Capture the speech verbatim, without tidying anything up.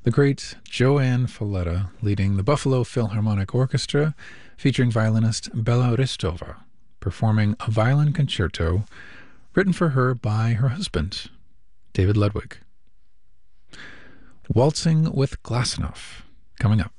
The great Joanne Falletta leading the Buffalo Philharmonic Orchestra, featuring violinist Bela Ristova, performing a violin concerto written for her by her husband, David Ludwig. Waltzing with Glasinoff, coming up.